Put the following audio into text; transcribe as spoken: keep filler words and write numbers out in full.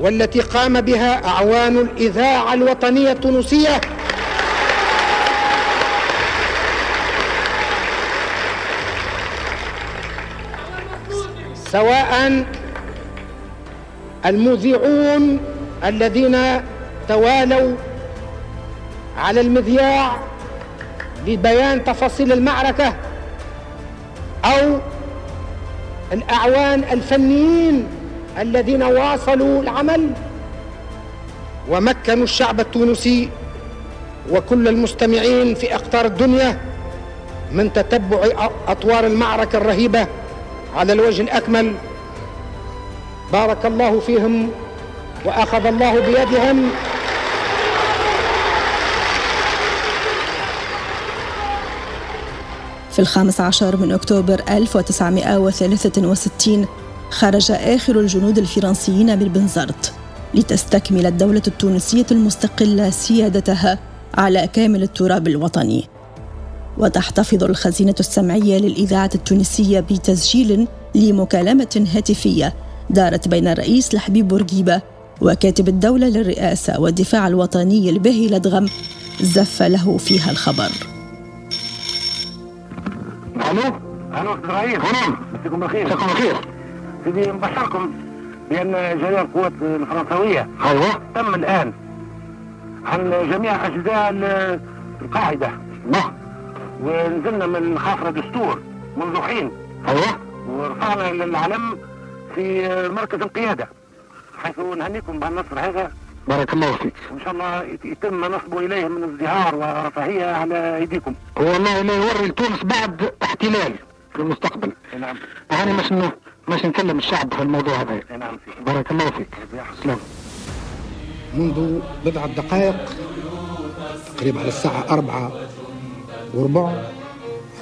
والتي قام بها أعوان الإذاعة الوطنية التونسية سواء المذيعون الذين توالوا على المذياع لبيان تفاصيل المعركة، أو الأعوان الفنيين الذين واصلوا العمل ومكنوا الشعب التونسي وكل المستمعين في أقطار الدنيا من تتبع أطوار المعركة الرهيبة على الوجه الأكمل. بارك الله فيهم وأخذ الله بيدهم. في الخامس عشر من أكتوبر ألف وتسعمائة وثلاثة وستين خرج آخر الجنود الفرنسيين من بنزرت لتستكمل الدولة التونسية المستقلة سيادتها على كامل التراب الوطني. وتحتفظ الخزينة السمعية للإذاعة التونسية بتسجيل لمكالمة هاتفية دارت بين الرئيس لحبيب بورقيبة وكاتب الدولة للرئاسة والدفاع الوطني الباهي لدغم زف له فيها الخبر. الو الو ابراهيم، مساكم بخير. مساكم بخير سيدي، نبشركم بان جميع القوات الفرنسويه ايوه تم الان عن جميع اجزاء القاعده. نعم. ونزلنا من خافره دستور منذ حين ايوه، ورفعنا العلم في مركز القياده، حيث نهنيكم بهالنصر هذا. بارك الله فيك. وان شاء الله يتم نصبه اليهم من ازدهار ورفاهيه على ايديكم. والله لا يوري لتونس بعد احتلال في المستقبل. نعم. انا مش مش نكلم الشعب في الموضوع هذا. نعم. بارك الله فيك. سلام. منذ بضعة دقائق تقريبا على الساعة أربعة وربع